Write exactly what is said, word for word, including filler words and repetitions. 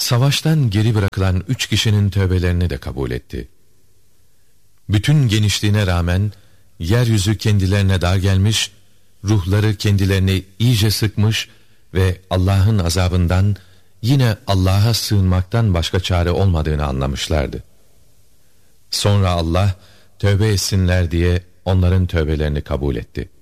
Savaştan geri bırakılan üç kişinin tövbelerini de kabul etti. Bütün genişliğine rağmen yeryüzü kendilerine dar gelmiş, ruhları kendilerini iyice sıkmış ve Allah'ın azabından yine Allah'a sığınmaktan başka çare olmadığını anlamışlardı. Sonra Allah tövbe etsinler diye onların tövbelerini kabul etti.